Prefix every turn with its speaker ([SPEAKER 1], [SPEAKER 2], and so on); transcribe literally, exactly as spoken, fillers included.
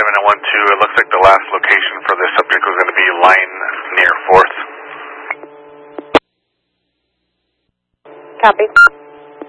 [SPEAKER 1] seven and one two, it looks like the last location for the subject was going to be line near fourth.
[SPEAKER 2] Copy.